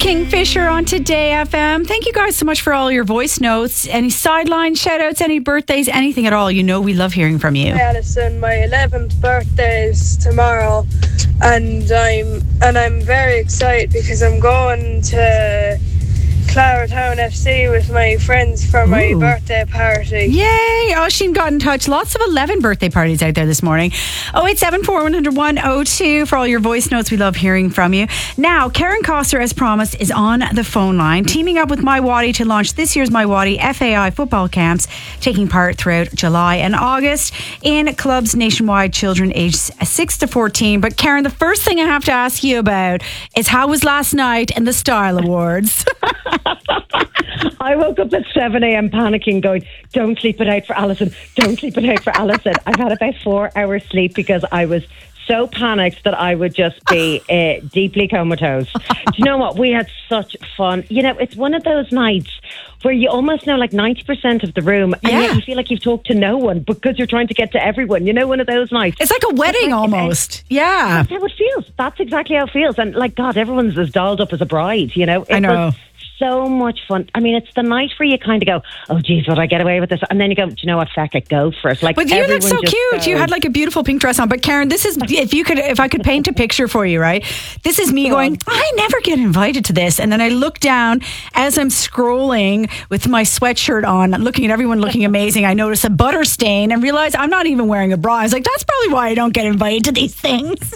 Kingfisher on Today FM. Thank you guys so much for all your voice notes. Any sideline shout outs, any birthdays, anything at all. You know we love hearing from you. Hi Alison, my 11th birthday is tomorrow and I'm very excited because I'm going to Claratown FC with my friends for my birthday party. Yay! Oisin got in touch. Lots of 11 birthday parties out there this morning. 0874 100 102 for all your voice notes. We love hearing from you. Now, Karen Coster, as promised, is on the phone line, teaming up with My Waddy to launch this year's My Waddy FAI football camps, taking part throughout July and August in clubs nationwide, children aged 6 to 14. But Karen, the first thing I have to ask you about is how was last night in the Style Awards? I woke up at 7 a.m. panicking, going, don't sleep it out for Alison. Don't sleep it out for Alison. I've had about 4 hours sleep because I was so panicked that I would just be deeply comatose. Do you know what? We had such fun. You know, it's one of those nights where you almost know like 90% of the room and yet you feel like you've talked to no one because you're trying to get to everyone. You know, one of those nights. It's like a wedding almost. Yeah. That's how it feels. That's exactly how it feels. And like, God, everyone's as dolled up as a bride, you know. I know. So much fun. I mean, it's the night where you kind of go, oh, geez, would I get away with this? And then you go, do you know what, feck it, go for it. Like, but you look so cute. You had like a beautiful pink dress on. But Karen, this is, if I could paint a picture for you, right? This is me going, I never get invited to this. And then I look down as I'm scrolling with my sweatshirt on, looking at everyone looking amazing. I notice a butter stain and realize I'm not even wearing a bra. I was like, that's probably why I don't get invited to these things.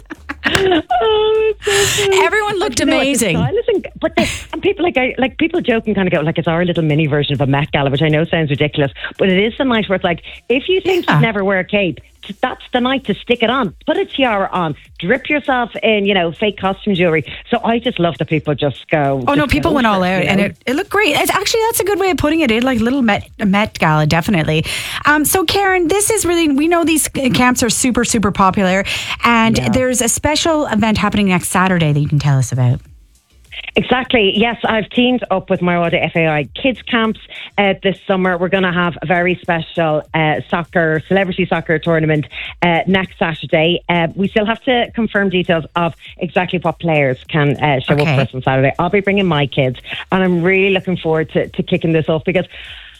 Everyone looked amazing. And people people joking kind of go like it's our little mini version of a Met Gala, which I know sounds ridiculous, but it is the night where it's like, if you think you'd never wear a cape, that's the night to stick it on. Put a tiara on, drip yourself in, you know, fake costume jewelry. So I just love that people just go. Oh no, people went all out, and it looked great. It's actually, that's a good way of putting it. Like little Met Gala, definitely. So Karen, this is really, we know these camps are super, super popular, and there's a special event happening next Saturday that you can tell us about. Exactly. Yes, I've teamed up with My Waddy FAI Kids Camps this summer. We're going to have a very special celebrity soccer tournament next Saturday. We still have to confirm details of exactly what players can show up for us on Saturday. I'll be bringing my kids, and I'm really looking forward to kicking this off because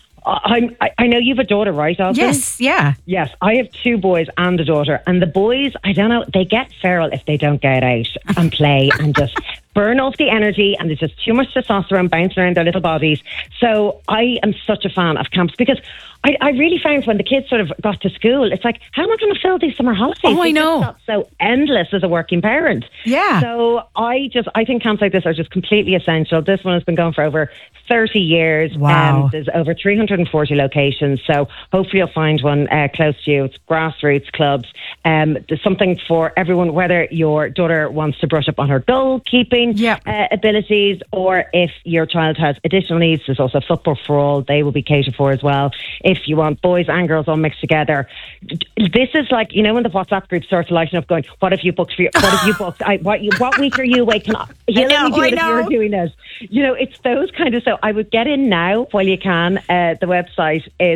I know you have a daughter, right, Alison? Yes, yeah. Yes, I have 2 boys and a daughter. And the boys, I don't know, they get feral if they don't get out and play and just burn off the energy, and there's just too much testosterone bouncing around their little bodies. So I am such a fan of camps because I really found when the kids sort of got to school, it's like, how am I going to fill these summer holidays? Oh, I know. It's so endless as a working parent. Yeah. So I think camps like this are just completely essential. This one has been going for over 30 years. Wow. There's over 340 locations. So hopefully you'll find one close to you. It's grassroots clubs. There's something for everyone, whether your daughter wants to brush up on her goalkeeping abilities, or if your child has additional needs, there's also football for all. They will be catered for as well. If you want boys and girls all mixed together, this is like, you know, when the WhatsApp group starts lighting up going, what have you booked for you? What have you booked? What week are you away? You're doing this. You know, it's those kind of, so I would get in now while you can. The website is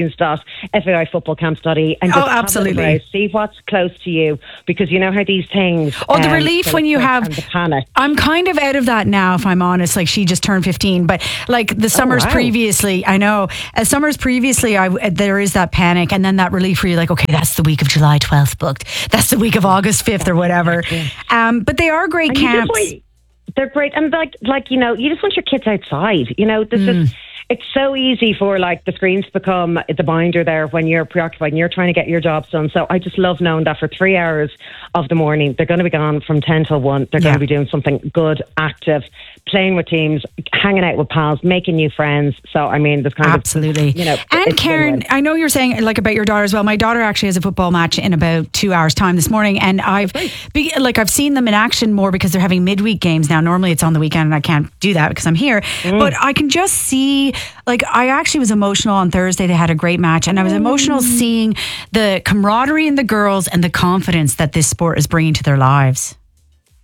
bookings.faifootballcamps.ie and just absolutely see what's close to you, because you know how these things. The relief when you have the panic. I'm kind of out of that now, if I'm honest. Like, she just turned 15, but like the summers previously, I know, summers previously, there is that panic and then that relief where you're like, okay, that's the week of July 12th booked. That's the week of August 5th or whatever. But they are great camps. They're great. And like, you know, you just want your kids outside. You know, this is, it's so easy for like the screens to become the binder there when you're preoccupied and you're trying to get your jobs done. So I just love knowing that for 3 hours of the morning, they're going to be gone from 10 till 1. They're going to be doing something good, active, playing with teams, hanging out with pals, making new friends. So, I mean, there's kind of, you know. And Karen, I know you're saying like about your daughter as well. My daughter actually has a football match in about 2 hours time this morning. And I've seen them in action more because they're having midweek games now. Normally it's on the weekend and I can't do that because I'm here. But I can just see, like, I actually was emotional on Thursday. They had a great match, and I was emotional seeing the camaraderie in the girls and the confidence that this sport is bringing to their lives.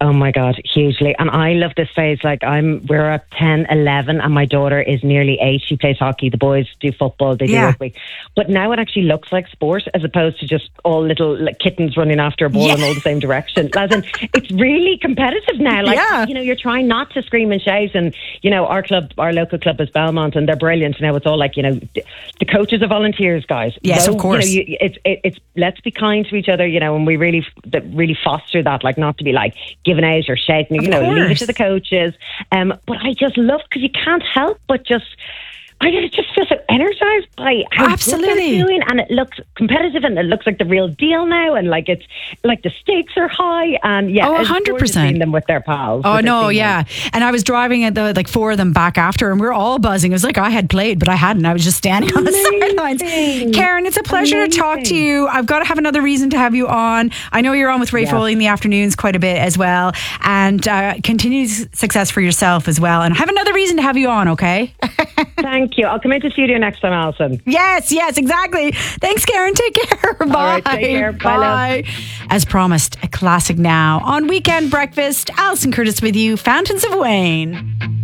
Oh my God, hugely. And I love this phase. Like we're at 10, 11 and my daughter is nearly 8. She plays hockey. The boys do football. They do rugby. But now it actually looks like sport as opposed to just all little kittens running after a ball in all the same direction. As in, it's really competitive now. Like, you're trying not to scream and shout. And, our local club is Belmont and they're brilliant. Now it's all like, the coaches are volunteers, guys. Yes, of course. It's let's be kind to each other, and we really foster that, like not to be like giving out or shouting, leave it to the coaches. But I just love, because you can't help but just feel so energized by how good they're doing, and it looks competitive, and it looks like the real deal now, and like it's like the stakes are high, and 100% seeing them with their pals. And I was driving at the 4 of them back after, and we were all buzzing. It was like I had played, but I hadn't. I was just standing on the sidelines. Karen, it's a pleasure to talk to you. I've got to have another reason to have you on. I know you're on with Ray Foley in the afternoons quite a bit as well, and continued success for yourself as well. And I have another reason to have you on. Okay. Thank you. I'll come into the studio next time, Alison. Yes, exactly. Thanps, Karen. Take care. Bye. All right, take care. Bye. As promised, a classic now on Weekend Breakfast. Alison Curtis with you, Fountains of Wayne.